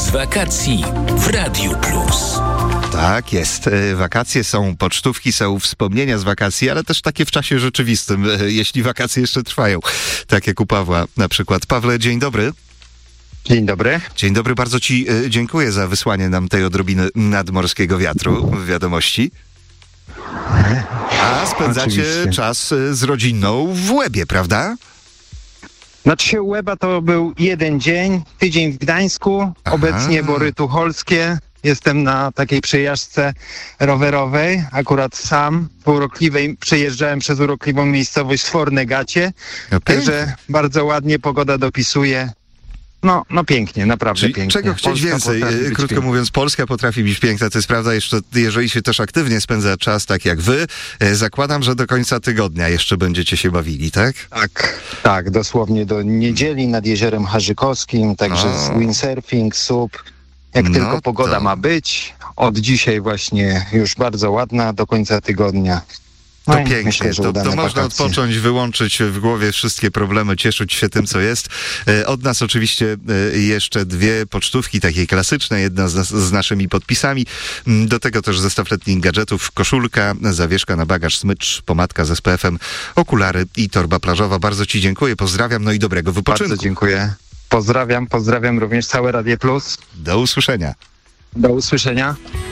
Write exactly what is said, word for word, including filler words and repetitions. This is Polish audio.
z wakacji w Radiu Plus. Tak jest. Wakacje są, pocztówki są, wspomnienia z wakacji, ale też takie w czasie rzeczywistym, jeśli wakacje jeszcze trwają. Tak jak u Pawła na przykład. Pawle, dzień dobry. Dzień dobry. Dzień dobry, bardzo ci dziękuję za wysłanie nam tej odrobiny nadmorskiego wiatru w wiadomości. A spędzacie Oczywiście. czas z rodziną w Łebie, prawda? Znaczy się Łeba to był jeden dzień, tydzień w Gdańsku, Aha. obecnie Bory Tucholskie. Jestem na takiej przejażdżce rowerowej, akurat sam, po urokliwej, przejeżdżałem przez urokliwą miejscowość Sfornegacie, No także bardzo ładnie pogoda dopisuje. No, no pięknie, naprawdę Czyli pięknie. czego chcieć Polska więcej? potrafi być Krótko piękna. mówiąc, Polska potrafi być piękna, to jest prawda, jeszcze jeżeli się też aktywnie spędza czas, tak jak wy, e, zakładam, że do końca tygodnia jeszcze będziecie się bawili, tak? Tak, tak, dosłownie do niedzieli nad Jeziorem Harzykowskim, także O. windsurfing, sup, jak No tylko pogoda to- ma być. Od dzisiaj właśnie już bardzo ładna, do końca tygodnia. No To i pięknie, myślę, że to, udane to można wakacje. odpocząć, wyłączyć w głowie wszystkie problemy, cieszyć się tym, co jest. E, Od nas oczywiście e, jeszcze dwie pocztówki, takie klasyczne, jedna z, nas- z naszymi podpisami. Mm, Do tego też zestaw letnich gadżetów, koszulka, zawieszka na bagaż, smycz, pomadka z S P F-em, okulary i torba plażowa. Bardzo ci dziękuję, pozdrawiam, no i dobrego wypoczynku. Bardzo dziękuję. Pozdrawiam, pozdrawiam również całe Radio Plus. Do usłyszenia. Do usłyszenia.